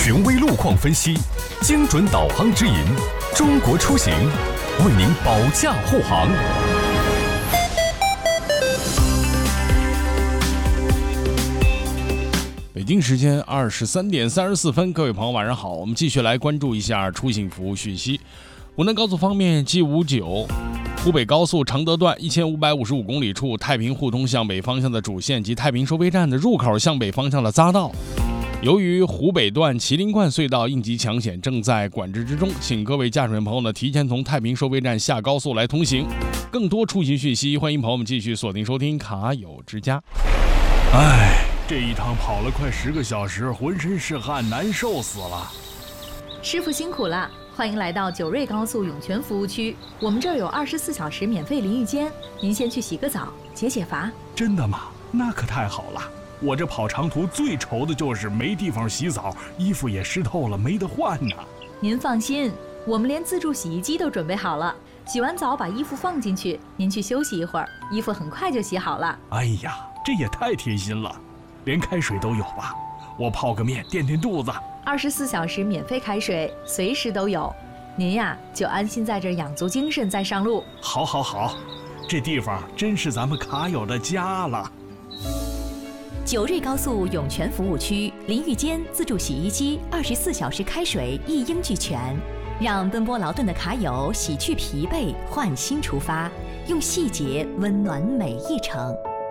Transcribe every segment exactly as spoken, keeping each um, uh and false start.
权威路况分析，精准导航指引，中国出行为您保驾护航。 北京时间二十三点三十四分，各位朋友晚上好，我们继续来关注一下出行服务讯息。湖南高速方面 ，G 五十九湖北高速常德段一千五百五十五公里处太平互通向北方向的主线及太平收费站的入口向北方向的匝道，由于湖北段麒麟冠隧道应急抢险正在管制之中，请各位驾驶员朋友呢提前从太平收费站下高速来通行。更多出行讯息，欢迎朋友们继续锁定收听卡友之家。 哎，这一趟跑了快十个小时，浑身是汗，难受死了。 师傅辛苦了，欢迎来到九瑞高速涌泉服务区，我们这儿有二十四小时免费淋浴间，您先去洗个澡，解解乏。 真的吗？那可太好了。我这跑长途最愁的就是没地方洗澡，衣服也湿透了，没得换呢。 您放心，我们连自助洗衣机都准备好了，洗完澡把衣服放进去，您去休息一会儿，衣服很快就洗好了。 哎呀，这也太贴心了，连开水都有吧？我泡个面垫垫肚子。 二十四小时免费开水，随时都有。您呀，就安心在这儿养足精神再上路。 好，好，好，这地方真是咱们卡友的家了。 九瑞高速涌泉服务区，淋浴间、自助洗衣机、二十四小时开水一应俱全，让奔波劳顿的卡友洗去疲惫，焕新出发，用细节温暖每一程。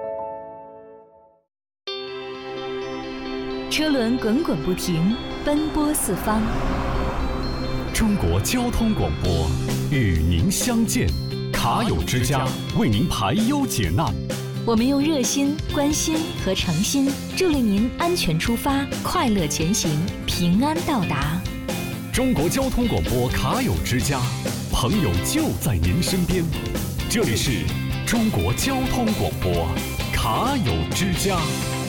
车轮滚滚不停，奔波四方。 中国交通广播与您相见，卡友之家为您排忧解难。 我们用热心、关心和诚心，助力您安全出发，快乐前行，平安到达。 中国交通广播卡友之家，朋友就在您身边。这里是中国交通广播卡友之家。